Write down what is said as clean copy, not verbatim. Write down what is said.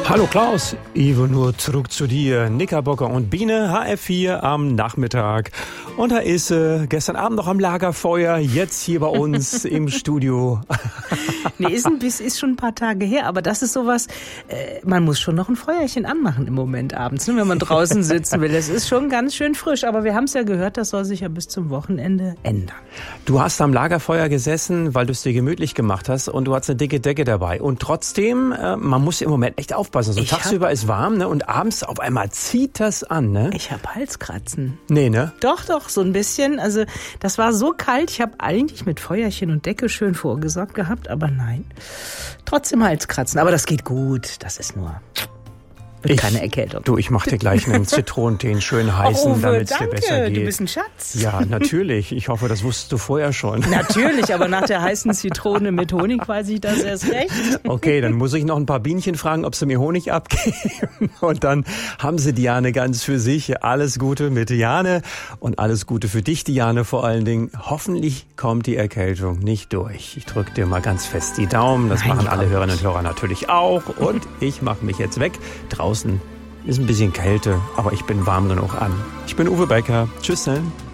Hallo Klaus, Ivo, nur zurück zu dir. Knickerbocker und Biene, HF4 am Nachmittag. Und da ist sie, gestern Abend noch am Lagerfeuer, jetzt hier bei uns im Studio. Nee, ist schon ein paar Tage her, aber das ist sowas, man muss schon noch ein Feuerchen anmachen im Moment abends, ne, wenn man draußen sitzen will. Es ist schon ganz schön frisch, aber wir haben es ja gehört, das soll sich ja bis zum Wochenende ändern. Du hast am Lagerfeuer gesessen, weil du es dir gemütlich gemacht hast und du hast eine dicke Decke dabei. Und trotzdem, man muss im Moment echt aufpassen. So tagsüber ist warm, ne, und abends auf einmal zieht das an, ne? Ich habe Halskratzen. Nee, ne? Doch, so ein bisschen. Also das war so kalt, ich habe eigentlich mit Feuerchen und Decke schön vorgesorgt gehabt, aber nein. Trotzdem Halskratzen. Aber das geht gut. Das ist nur keine Erkältung. Ich mach dir gleich einen Zitronentee, schön heißen, damit es dir besser geht. Du bist ein Schatz. Ja, natürlich. Ich hoffe, das wusstest du vorher schon. Natürlich, aber nach der heißen Zitrone mit Honig weiß ich das erst recht. Okay, dann muss ich noch ein paar Bienchen fragen, ob sie mir Honig abgeben. Und dann haben sie Diane ganz für sich. Alles Gute mit Diane und alles Gute für dich, Diane, vor allen Dingen. Hoffentlich kommt die Erkältung nicht durch. Ich drücke dir mal ganz fest die Daumen. Das machen alle Hörerinnen und Hörer natürlich auch. Und ich mache mich jetzt weg. Draußen ist ein bisschen Kälte, aber ich bin warm genug an. Ich bin Uwe Becker. Tschüss.